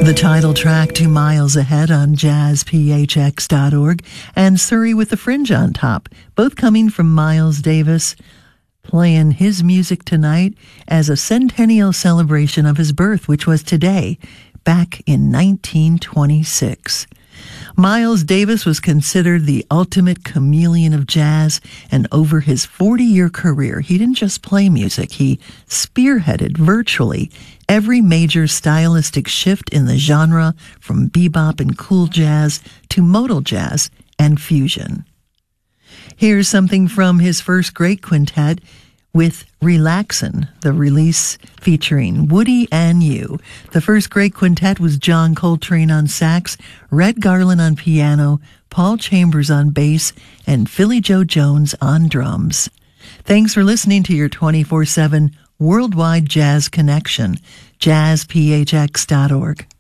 The title track to Miles Ahead on jazzphx.org and Surrey with the Fringe on top, both coming from Miles Davis, playing his music tonight as a centennial celebration of his birth, which was today, back in 1926. Miles Davis was considered the ultimate chameleon of jazz, and over his 40-year career, he didn't just play music, he spearheaded virtually every major stylistic shift in the genre, from bebop and cool jazz to modal jazz and fusion. Here's something from his first great quintet with Relaxin', the release featuring Woody and You. The first great quintet was John Coltrane on sax, Red Garland on piano, Paul Chambers on bass, and Philly Joe Jones on drums. Thanks for listening to your 24/7 worldwide jazz connection, jazzphx.org.